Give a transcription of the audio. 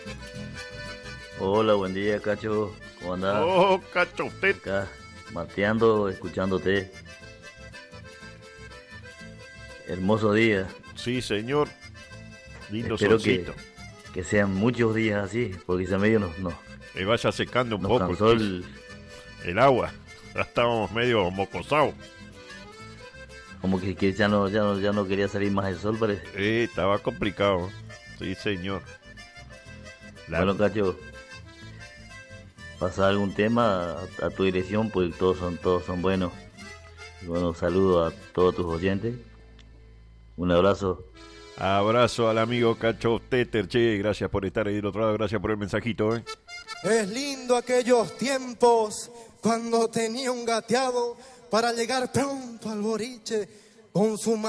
Hola, buen día, Cacho. ¿Cómo andás? Oh, Cacho, usted. Acá, mateando, escuchándote. Hermoso día. Sí, señor. Lindo Espero solcito. que sean muchos días así, porque se medio Que vaya secando un nos poco cansó el agua. Ya estábamos medio mocosados. como que ya no quería salir más el sol, parece. Estaba complicado. Sí, señor. Bueno, Cacho, pasa algún tema a tu dirección, pues todos son buenos. Y bueno, saludo a todos tus oyentes. Un abrazo. Abrazo al amigo Cacho Teter, che, gracias por estar ahí del otro lado, gracias por el mensajito, Es lindo aquellos tiempos cuando tenía un gateado para llegar pronto al boliche con su